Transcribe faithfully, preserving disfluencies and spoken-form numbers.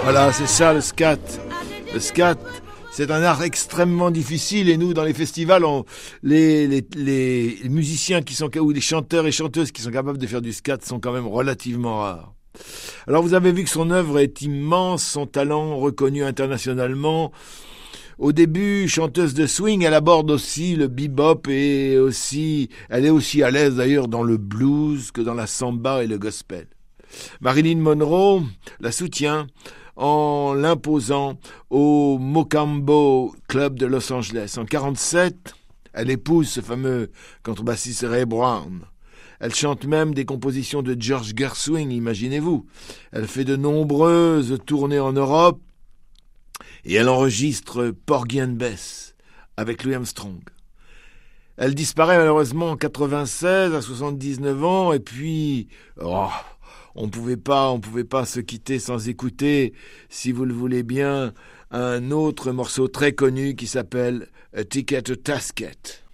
Voilà, c'est ça le scat. Le scat, c'est un art extrêmement difficile et nous, dans les festivals, on, les, les, les musiciens qui sont, ou les chanteurs et chanteuses qui sont capables de faire du scat sont quand même relativement rares. Alors vous avez vu que son œuvre est immense, son talent reconnu internationalement. Au début, chanteuse de swing, elle aborde aussi le bebop et aussi, elle est aussi à l'aise d'ailleurs dans le blues que dans la samba et le gospel. Marilyn Monroe la soutient en l'imposant au Mocambo Club de Los Angeles. En quarante-sept, elle épouse ce fameux contrebassiste Ray Brown. Elle chante même des compositions de George Gershwin, imaginez-vous. Elle fait de nombreuses tournées en Europe et elle enregistre Porgy and Bess avec Louis Armstrong. Elle disparaît malheureusement en quatre-vingt-seize à soixante-dix-neuf ans et puis oh, on pouvait pas, on pouvait pas se quitter sans écouter, si vous le voulez bien, un autre morceau très connu qui s'appelle A Ticket to Tasket.